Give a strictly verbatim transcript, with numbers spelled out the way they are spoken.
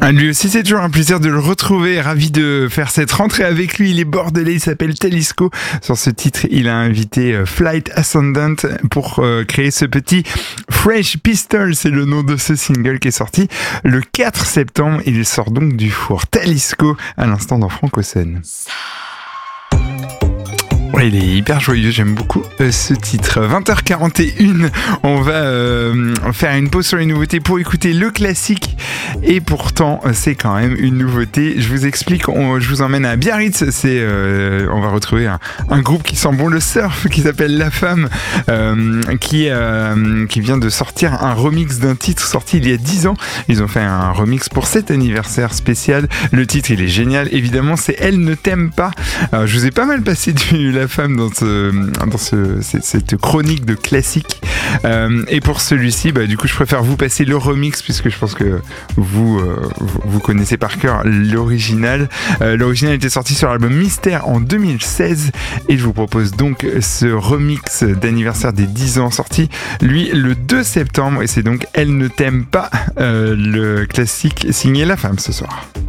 Ah, lui aussi, c'est toujours un plaisir de le retrouver. Ravi de faire cette rentrée avec lui. Il est bordelais, il s'appelle Talisco. Sur ce titre, il a invité Flight Ascendant pour euh, créer ce petit Fresh Pistol. C'est le nom de ce single qui est sorti le quatre septembre. Il sort donc du four. Talisco, à l'instant dans Franco-Scène. Ouais, il est hyper joyeux, j'aime beaucoup euh, ce titre. vingt heures quarante et une, on va euh, faire une pause sur les nouveautés pour écouter le classique. Et pourtant, c'est quand même une nouveauté. Je vous explique, on, je vous emmène à Biarritz. C'est, euh, on va retrouver un, un groupe qui sent bon le surf, qui s'appelle La Femme, euh, qui, euh, qui vient de sortir un remix d'un titre sorti il y a dix ans. Ils ont fait un remix pour cet anniversaire spécial. Le titre, il est génial. Évidemment, c'est Elle ne t'aime pas. Alors, je vous ai pas mal passé du La Femme dans, ce, dans ce, cette chronique de classique. Euh, et pour celui-ci, bah, du coup, je préfère vous passer le remix puisque je pense que vous, euh, vous connaissez par cœur l'original. Euh, l'original était sorti sur l'album Mystère en deux mille seize et je vous propose donc ce remix d'anniversaire des dix ans sorti, lui, le deux septembre, et c'est donc Elle ne t'aime pas, euh, le classique signé La Femme ce soir.